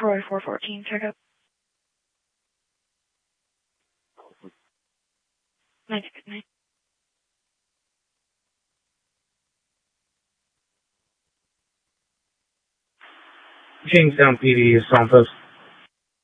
Troy 414, check up. Night, good night. Kingstown PD is on post.